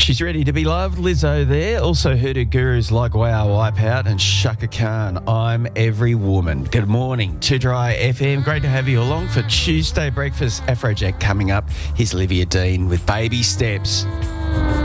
She's ready to be loved. Lizzo there. Also heard her gurus like Wow Wipeout and Shaka Khan. I'm Every Woman. Good morning. 2 Dry FM. Great to have you along for Tuesday breakfast. Afrojack coming up. Here's Olivia Dean with Baby Steps.